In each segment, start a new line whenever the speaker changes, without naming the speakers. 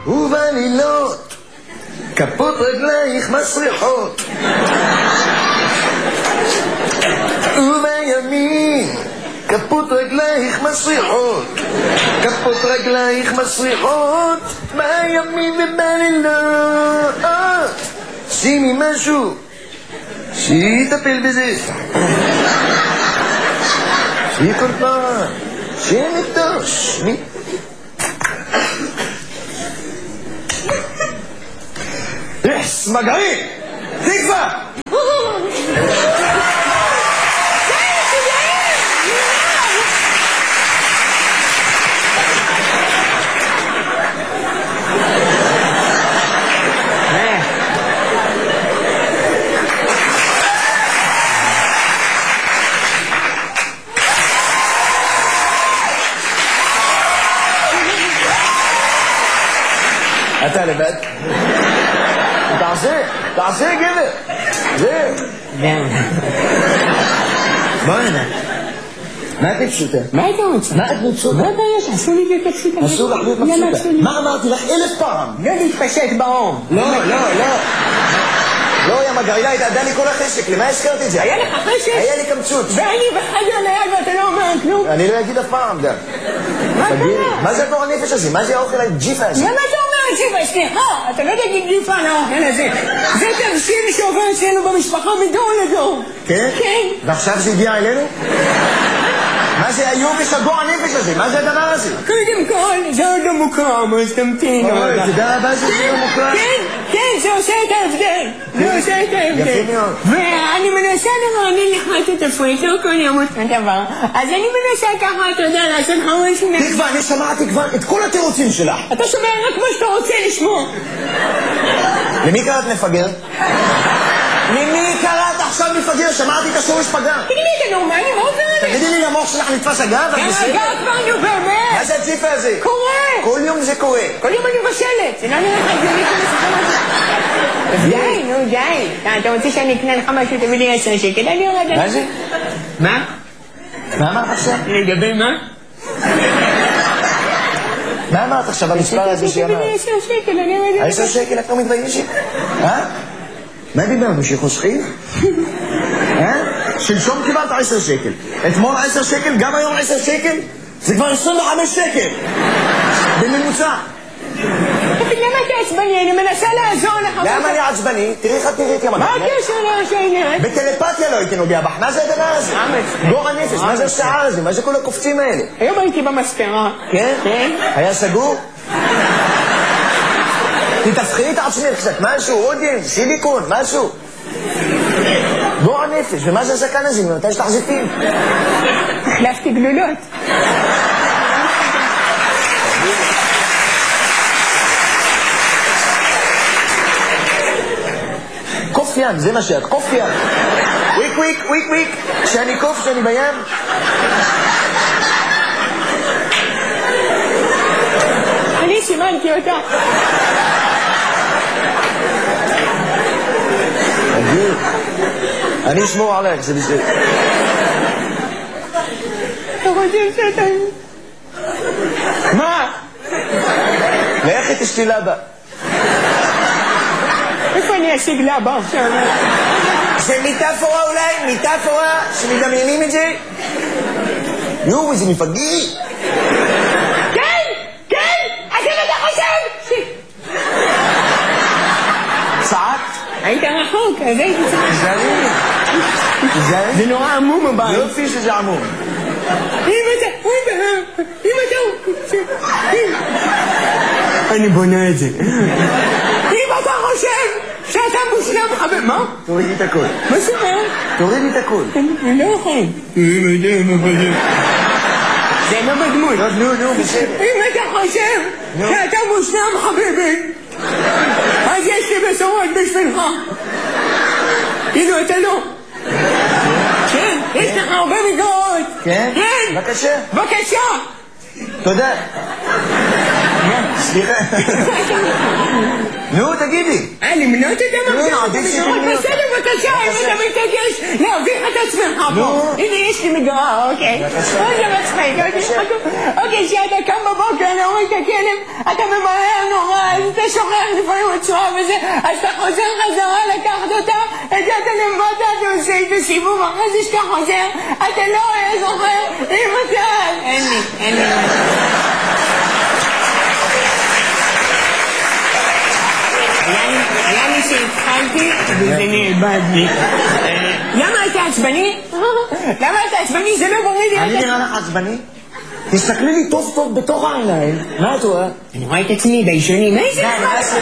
ובלילות כפות רגלייך מסריחות ובימים כפות רגלייך מסריחות כפות רגלייך מסריחות בימים ובלילות שימי משהו שיטפל בזה שיהיה כל פעם שיהיה נטוש יס, מגעי! תקווה! אתה לבד? תעשה גבר זה בוא הנה מה את מבסוטה?
מה אתה רוצה?
מה את מבסוטה?
מה הבעיה שעשו לי להיות מבסוטה?
אסור לך להיות מבסוטה מה אמרתי לך 1000 פעם?
לא להתפשט באום
לא יא מגעילה התעדה לי כל החשק למה הזכרת את זה?
היה לך חשק?
היה לי קמצוץ
ואני בחדר ליד ואתה לא אומר כלום?
אני לא אגיד אף פעם דם
מה קרה?
מה זה הגור הנפש הזה? מה זה האוכל הג'יפה הזה?
למה אתה אומר ג'יפה? סליחה, אתה לא תגיד ג'יפה על האוכל הזה זה תבשיל שעובר אצלנו במשפחה מדור לדור
כן?
כן
ועכשיו זה הגיע אלינו? מה זה היובש הגור הנפש הזה? מה זה הדבר הזה?
קודם כל, זה עוד לא מוקרם, אז תמתין
תודה רבה שזה לא מוקרם
כן, זה עושה את ההבדל זה עושה את ההבדל
יפה מאוד
ואני מנסה לרענן לך את התפריט לא כל יום אותו דבר אז אני מנסה ככה, אתה יודע, לעשות חמש
תקווה, אני שמעתי כבר את כל התירוצים שלך
אתה שומע רק מה שאתה רוצה לשמוע
למי קראת מפגר? למי קראת עכשיו מפגר? שמעתי את השורש פגר
תגידי לי, אתה נורמלי? מה עובר עליך?
תגידי לי למוח שלך נתפס אגב?
אגב כבר, נו באמת
מה זה הג'יפה הזה?
קורה
כל יום זה קורה
כל יום אני מבשלת זה לא נראה לך הגיוני כל הסיפור הזה די, נו די אתה רוצה שאני אקנה לך משהו תביא לי 10 שקל אני יורד
מה זה?
מה?
מה אמרת עכשיו?
לגבי מה?
מה אמרת עכשיו המספר הזה שאמרת?
תביא לי 10 שקל אני יורד
10 שקל את לא מתביישת? מה דיברנו? שחוסכים? שלשום קיבלת 10 שקל אתמול 10 שקל, גם היום 10 שקל זה כבר 25 שקל בממוצע
למה אתה עצבני? אני מנסה לעזור לך
למה אני עצבני? תראי איך את נראית ימגע
מה הקשר לעניין?
בטלפתיה לא הייתי נוגע בך מה זה הדבר הזה? גור הנפש, מה זה השעה הזה? מה זה כל הקופצים האלה?
היום הייתי במספרה
כן? היה סגור? תתפחי את עצמך קצת, משהו, עודים, סיליקון, משהו גור הנפש, ומה זה הזקן הזה? ממתי יש לך זיתים?
החלפתי גלולות
קוף ים, זה מה שאת, קוף ים וויק וויק וויק וויק כשאני קוף, כשאני בים
אני סימנתי אותה
אני אשמור עליך, זה בסדר
אתה חושב שאתה... מה?
לכי תשתי לבה
איפה אני אשיג לבה עכשיו?
זה מיטאפורה אולי? מיטאפורה שמדמיינים את זה? יו, איזה מפגי
כן! אז אם אתה חושב!
צעקת?
היית רחוק, אז הייתי צעק זה נורא עמום הבית
יופי שזה עמום
אם אתה אני בונה את זה אם אתה חושב שאתה מושלם חבר מה?
תורידי את הכל
מה שאומר?
תורידי את הכל
אני לא יכול זה לא בדמות
נו, בסדר
אם אתה חושב שאתה מושלם חביבי אז יש לי בשורות בשבילך כאילו אתה לא כן, יש לך הרבה מגרעות
כן? בבקשה תודה סליחה נו תגידי
למנות את המגרעות בסדר בבקשה אם אתה מתעקש להביך את עצמך פה הנה יש לי מגרעה אוקיי זה מצחיק אוקיי שאתה קם בבוקר להוריד את הכלב אתה ממהר נורא שוכח לפעמים הצורה וזה, אז אתה חוזר חזרה לקחת אותה, הגעת למטה, אתה עושה איתו סיבוב, אחרי זה שאתה חוזר, אתה לא זוכר אם אתה... אין לי. היה לי שהתחלתי וזה נאבד לי. למה אתה עצבני? זה לא בריא לי.
אני נראה לך עצבני? תסתכלי לי טוב טוב בתוך העיניים. מה את רואה?
אני רואה את עצמי בישונים. מה יש לך?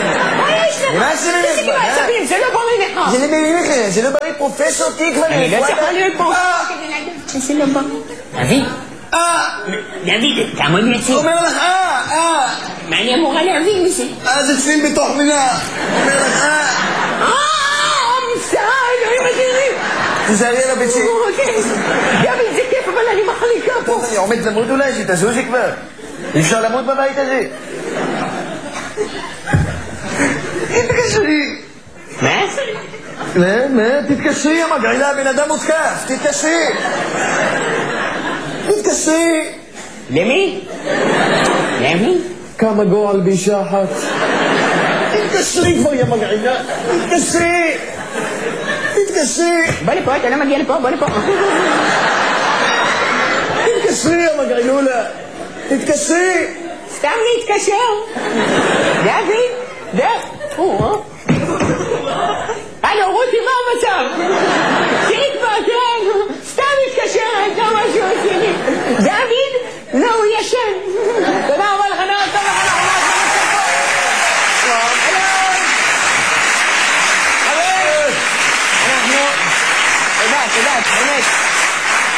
זה לא בריא לך.
זה לא בריא לך. זה לא בריא פרופסור תקווה.
אני לא צריכה להיות פרופסור. זה לא בריא. דוד, תעמוד לעצמי.
אומר לך
מה אני אמורה להבין מזה?
זה צפים בתוך מילה. אומר לך
מבצע, אלוהים אדירים.
תזהרי על הביצים.
דוד, זה כיף, אבל אני מחליקה פה.
טוב, אני עומד למות אולי, שתזוזי כבר. אי אפשר למות בבית הזה. תתקשרי.
מה?
מה? תתקשרי, המגעילה, הבן אדם מותקף. תתקשרי.
למי? למי?
כמה גועל באישה אחת. תתקשרי כבר, יא מגעילה. תתקשרי.
בוא לפה, אתה לא מגיע לפה, בוא לפה.
תתקשרי, יא מגעילולה. תתקשרי.
סתם להתקשר. דוד. הלו, רותי, מה המצב? תראי כבר, סתם מתקשרת, לא משהו עשיני.